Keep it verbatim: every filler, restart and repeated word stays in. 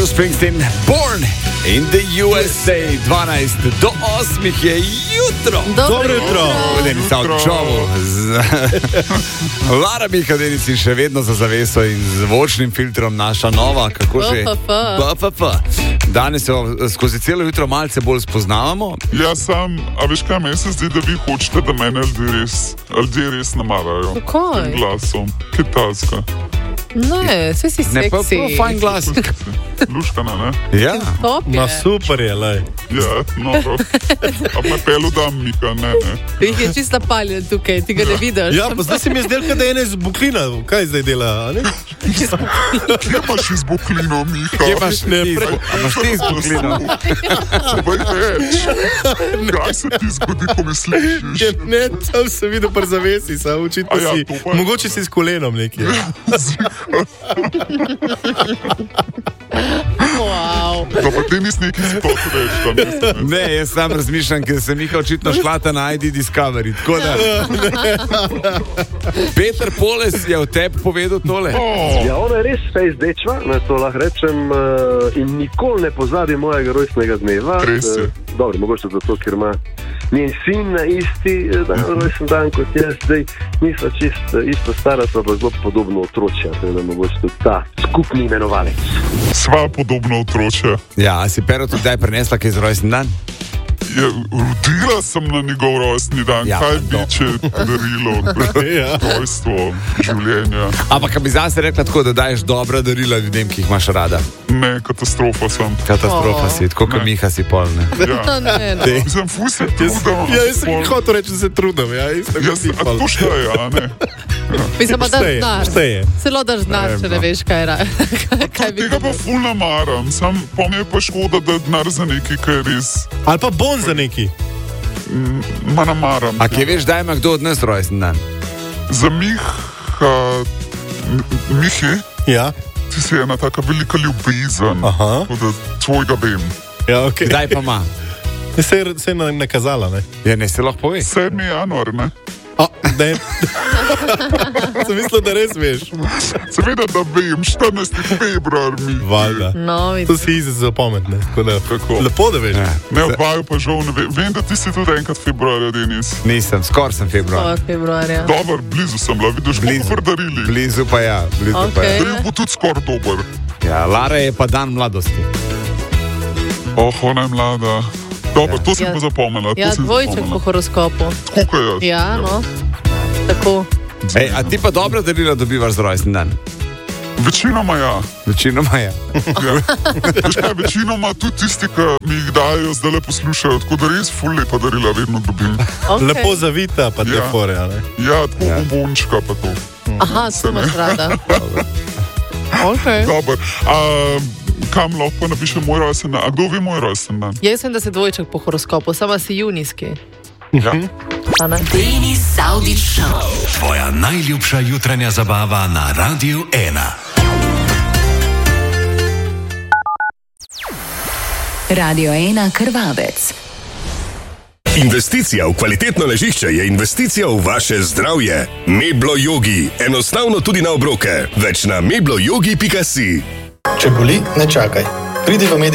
Bruce Springsteen, Born in the U S A. dvanajst do osmih je jutro. Dobro jutro. Denica v čovu. Lara Mika Denici še vedno za zaveso in zvočnim filtrom naša nova, kako že? B F F. Danes jo skozi celo jutro malce bolj spoznavamo. Ja, sam, a veš kaj, meni se zdi, da vi hočete, da mene ljudje res, ljudje res namarajo. Kaj? Tem glasom. Kitajska. Ne, vse si Ne, pa seksi. prav fajn glas. Luškana, ne? Ja. Top je. Ma super je, lej. Ja, no, a pa pelu dam, Mika, ne, ne. Jih je čisto napaljen tukaj, ti ga ne vidiš. Ja, pa zdaj se mi je zdel, da je ena iz Buklina. Kaj zdaj dela, a ne? Kje imaš iz Buklino, Mika? Kje imaš ti iz- a imaš ti iz Buklina? Povej več. Kaj se ti zgodi, ko me slišiš? Ja, ne, tam sem videl pri zavesi, sam očitno A ja, si, to pa- mogoče si s kolenom nekje. Wow. No, pa ti nisi neki si to reč, tam nisi. Ne, jaz sam razmišljam, ker sem Mika očitno šlata na I D Discovery. Tako da... Peter Poles je o tebi povedal tole. Ja, ona je res fejs dečva, ne, to lahko rečem, uh, in nikoli ne pozabi mojega rojstnega dneva. Res je. Uh, dobro, mogoče zato, ker ima njen sin na isti eh, dan, rojsten dan kot jaz, zdaj nisva čist eh, isto stara, sva pa zelo podobno otročja, tako da mogoče tudi ta skupni imenovalec. Sva podobno otroče. Ja, a si Pero tudi daj prinesla kaj za rojsten dan? Ja, rodila sem na njegov rojstni dan. Ja, Kaj pa bi, no. če darilo, Ja. rojstvo, življenja? Ampak bi zase rekla tako, da daješ dobra darila ljudem, ki jih imaš rada. Ne, katastrofa sem. Katastrofa Oh. si, tako kot Ne. Miha si pol, ne. Ja. Ne, no. Mislim, fuj se trudim. Ja, jaz sem hotel reči, da se trudim, ja, isto kot Jaz, ti a pol. to šteje, a ne? Mislim pa, da Šteje, znaš. šteje. Celo daš znaš, če ne veš, kaj je. ra- Kaj bi Tega pa ful namaram, sam pa mi je pa škoda, da denar za nekaj, kaj je res, Ali pa bon za neki. ma namaram. A kje veš, da ima kdo od nas rojsten dan? Za Miha, Mihi, Ja, ti si ena taka velika ljubezen, Aha. tako da tvojega vem. ja, okej. Kdaj pa ima? Se je, se je na- nakazala, ne? Ja, ne se lahko pove. sedmi januar, ne? O, da je... Sem mislil, da res veš. Seveda, da vem, štirinajsti februar mi. Valjda. No, vidiš. To si izi zapomet, ne? Tako da, Kako? lepo, da veš. Ja. Ne, odvaju pa žal ne vem. Vem, da ti si tudi enkrat februarja, Denis. Nisem, skor sem februar. Od februarja. Dobar, blizu sem bila, vidiš, Blizu. koliko darili. Blizu pa ja, blizu pa Okej. ja. Daril bo tudi skoraj dober. Ja, Lara je pa dan mladosti. Oh, ona je mlada. Dobro, to sem Ja. pa zapomnila. Ja, to sem dvojček po zapomnila. horoskopu. Tako kot jaz. Ja, no. Tako. Ej, a ti pa dobra darila dobivaš za rojsten dan? Večinoma ja. Večinoma je. ja. Veš kaj, večinoma tudi tisti, ki mi jih dajo, zdaj le poslušajo, tako da res ful lepa darila vedno dobim. Okay. Lepo zavita, pa te Ja. fore, a ne? Ja, tako Ja. ja. bombončka pa to. Aha, to imaš rada. Okay. Dobar. A, kam lahko pa napišem moj rojsten dan? A kdo ve moj rojsten dan? Jaz sem, da si dvojček po horoskopu, sama si junijski. Ja. A ne? Denis Saudić Show. Tvoja najljubša jutranja zabava na Radiu ena. Radio ena Krvavec. Investicija v kvalitetno ležišče je investicija v vaše zdravje. Meblo Yogi. Enostavno tudi na obroke. Več na mebloyogi pika si. Če boli, ne čakaj. Pridi v Medi